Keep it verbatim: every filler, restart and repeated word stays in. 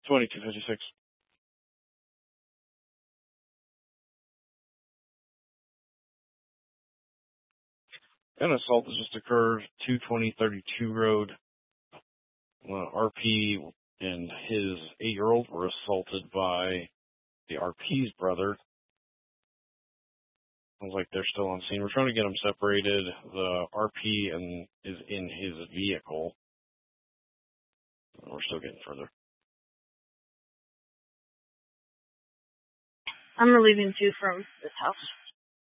twenty-two fifty-six. An assault has just occurred, two twenty thirty-two road. Uh, R P and his eight-year-old were assaulted by the R P's brother. Sounds like they're still on scene. We're trying to get them separated. The R P and is in his vehicle. We're still getting further. I'm relieving two from this house.